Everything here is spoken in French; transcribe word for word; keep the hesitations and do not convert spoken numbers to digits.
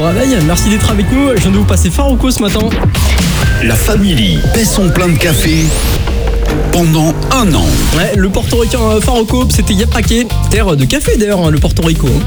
réveil. Merci d'être avec nous. Je viens de vous passer Faroko ce matin. La famille paie son plein de café pendant un an. Ouais, le portoricain Faroko, c'était Yapake, terre de café d'ailleurs, hein, le Portorico. Hein.